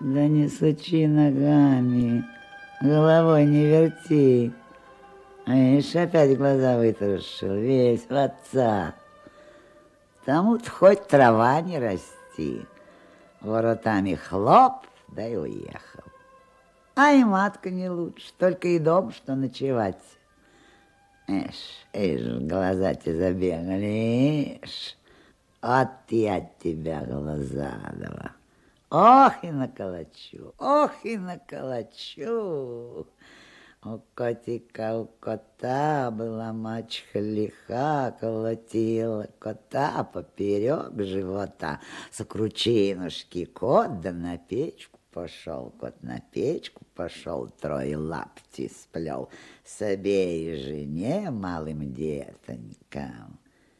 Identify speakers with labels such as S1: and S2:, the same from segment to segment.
S1: Да не сучи ногами, головой не верти. Ишь, опять глаза вытаращил, весь в отца. Тому-то хоть трава не расти. Воротами хлоп, да и уехал. А и матка не лучше, только и дом, что ночевать. Ишь, глаза-те забегали, ишь. Вот я тебя глаза дала. Ох и наколочу, ох и наколочу. У кота была мачеха лиха, колотила кота поперек живота. С кручинушки кот да на печку пошел, кот на печку пошел, трое лапти сплел себе и жене малым детонькам.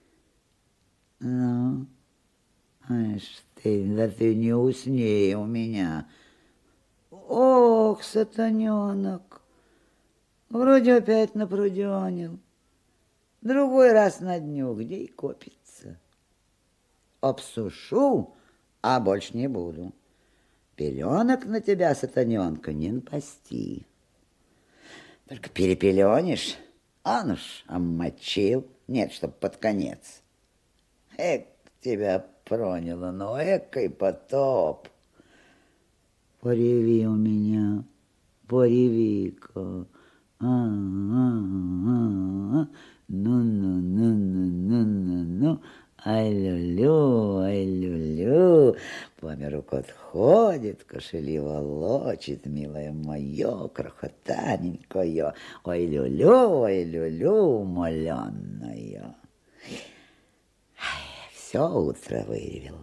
S1: Ну, ишь ты, да ты не усни у меня. Ох, сатаненок, вроде опять напруденил. Другой раз на дню, где и копится. Обсушу, а больше не буду. Пеленок на тебя, сатаненка, не напасти. Только перепеленишь, а ну ж, обмочил. Нет, чтоб под конец. Эк, тебя проняло, но экой потоп. Пореви у меня, пореви-ка. Ну, ай-лю-лю, по миру кот ходит, кошели волочит, милое мое, крохотаненькое, ой-лю-лю, умоленное. Все утро выревел.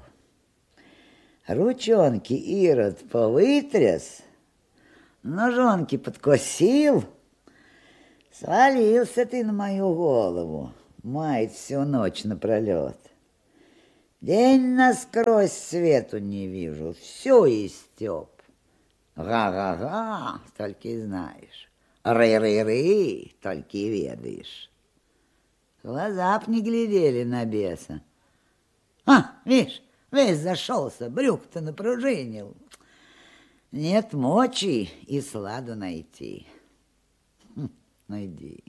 S1: Ручонки Ирод повытряс, ножонки подкосил. Свалился ты на мою голову, мает всю ночь напролет. День насквозь свету не вижу, все истёп. Га-га-га, только и знаешь. Ры-ры-ры, только и ведаешь. Глаза б не глядели на беса. Видишь, весь зашелся, брюк-то напружинил. Нет мочи и сладу найти. Ну иди,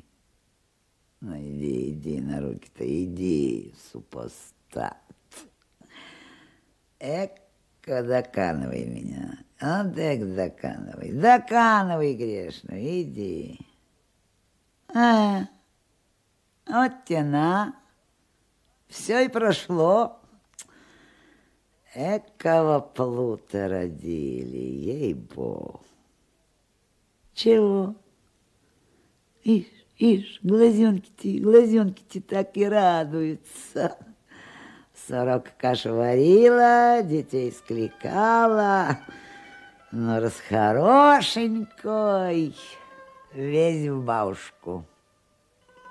S1: иди на руки-то, иди, супостат. Эка доканывай меня, доканывай грешную, иди. Вот тяна, все и прошло. Экого плута родили, ей-богу. Чего? Ишь, глазенки-те так и радуются. Сорока кашу варила, детей скликала, но расхорошенькой, весь в бабушку.